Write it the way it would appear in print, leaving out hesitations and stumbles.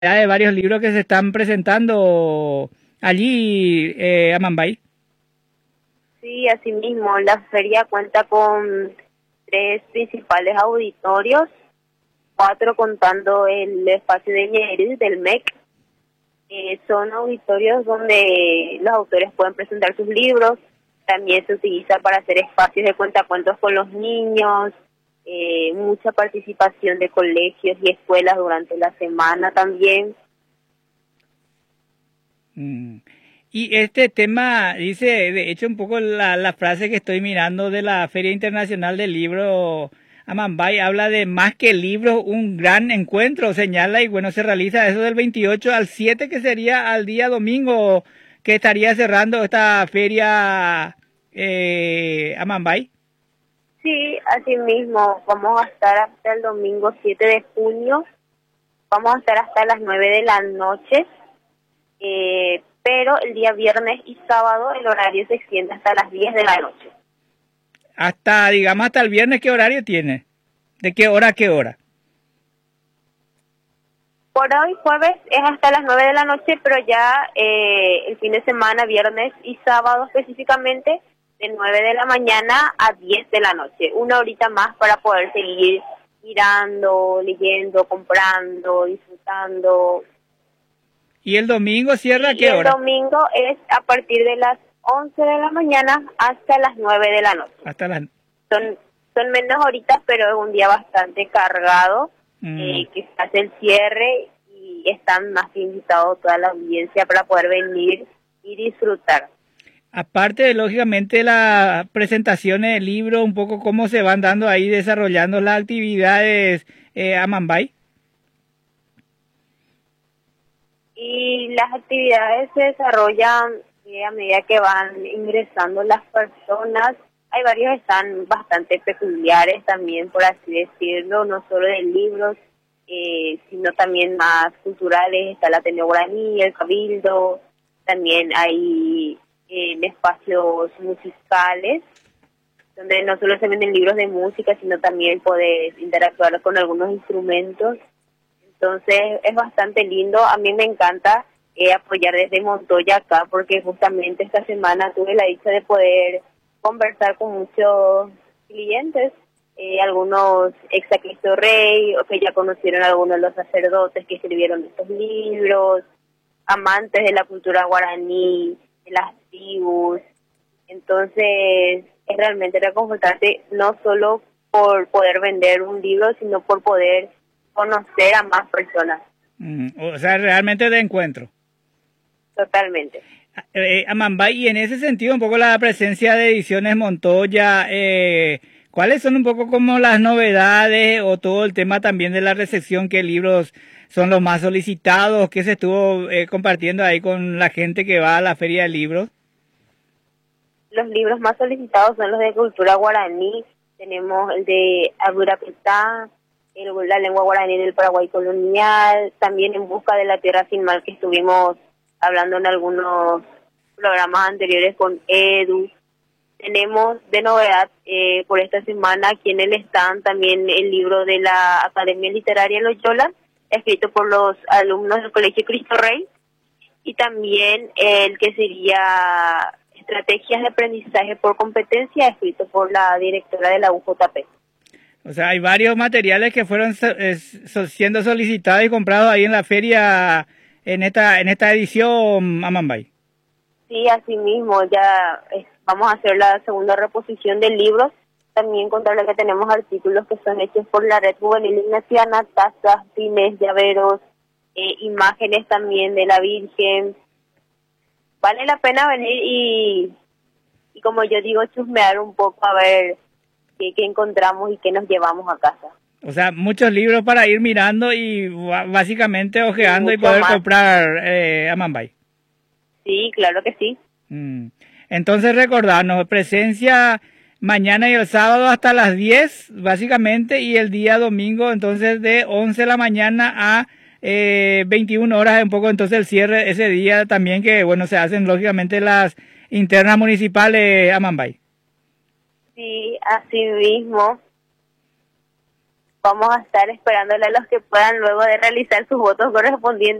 de varios libros que se están presentando allí, Amambay. Sí, asimismo, la feria cuenta con 3 principales auditorios, 4 contando el espacio de Ñerí del MEC. Son auditorios donde los autores pueden presentar sus libros. También se utiliza para hacer espacios de cuentacuentos con los niños, mucha participación de colegios y escuelas durante la semana también. Y este tema dice, de hecho, un poco la frase que estoy mirando de la Feria Internacional del Libro Amambay, habla de más que libros, un gran encuentro, señala, y bueno, se realiza eso del 28 al 7, que sería al día domingo, que estaría cerrando esta feria Amambay. Sí, así mismo, vamos a estar hasta el domingo 7 de junio, vamos a estar hasta las 9 de la noche, pero el día viernes y sábado el horario se extiende hasta las 10 de la noche. Hasta, digamos, hasta el viernes, ¿qué horario tiene? ¿De qué hora a qué hora? Por hoy jueves es hasta las 9 de la noche, pero ya el fin de semana, viernes y sábado específicamente, de 9 de la mañana a 10 de la noche. Una horita más para poder seguir mirando, leyendo, comprando, disfrutando. ¿Y el domingo cierra a qué hora? El domingo es a partir de las 11 de la mañana hasta las 9 de la noche. Hasta las... Son menos horitas, pero es un día bastante cargado, que se hace el cierre y están más que invitados toda la audiencia para poder venir y disfrutar. Aparte de, lógicamente, la presentación del libro, un poco cómo se van dando ahí, desarrollando las actividades Amambay. Y las actividades se desarrollan a medida que van ingresando las personas. Hay varios que están bastante peculiares también, por así decirlo, no solo de libros, sino también más culturales. Está la Ateneo Guaraní, el Cabildo, también hay espacios musicales, donde no solo se venden libros de música, sino también poder interactuar con algunos instrumentos. Entonces es bastante lindo. A mí me encanta apoyar desde Montoya acá, porque justamente esta semana tuve la dicha de poder conversar con muchos clientes, algunos ex Cristo Rey, o que ya conocieron a algunos de los sacerdotes que escribieron estos libros, amantes de la cultura guaraní, de las tribus. Entonces es realmente reconfortante, no solo por poder vender un libro, sino por poder conocer a más personas. O sea, realmente de encuentro. Totalmente. Amambay, y en ese sentido un poco la presencia de Ediciones Montoya, ¿cuáles son un poco como las novedades o todo el tema también de la recepción? ¿Qué libros son los más solicitados? ¿Qué se estuvo compartiendo ahí con la gente que va a la feria de libros? Los libros más solicitados son los de cultura guaraní. Tenemos el de Agurapetá, la lengua guaraní del Paraguay colonial, también En busca de la tierra sin mal, que estuvimos hablando en algunos programas anteriores con Edu. Tenemos de novedad por esta semana aquí en el stand también el libro de la Academia Literaria Loyola, escrito por los alumnos del Colegio Cristo Rey, y también el que sería Estrategias de Aprendizaje por Competencia, escrito por la directora de la UJP. O sea, hay varios materiales que fueron siendo solicitados y comprados ahí en la feria, en esta edición, Amambay. Sí, así mismo, ya vamos a hacer la segunda reposición de libros. También contarle que tenemos artículos que son hechos por la Red Juvenil Ignaciana, tazas, pines, llaveros, imágenes también de la Virgen. Vale la pena venir y como yo digo, chusmear un poco a ver qué encontramos y qué nos llevamos a casa. O sea, muchos libros para ir mirando y básicamente ojeando y poder comprar Amambay. Sí, claro que sí. Entonces recordarnos, presencia mañana y el sábado hasta las 10, básicamente, y el día domingo entonces de 11 de la mañana a 21 horas, un poco entonces el cierre ese día también, que bueno, se hacen lógicamente las internas municipales Amambay. Sí, así mismo. vamos a estar esperándole a los que puedan luego de realizar sus votos correspondientes